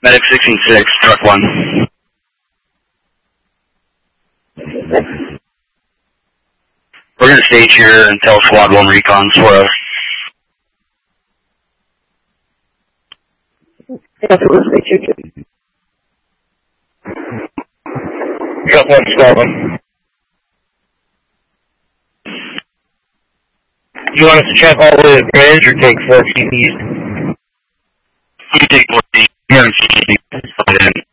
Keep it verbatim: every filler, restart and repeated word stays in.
Medic sixteen six, truck one. We're going to stage here and tell squad one recon for us. That's what we're stage. Truck one, squad one. You want us to check all the way to the bridge or take fourteen east? You take fourteen. Here in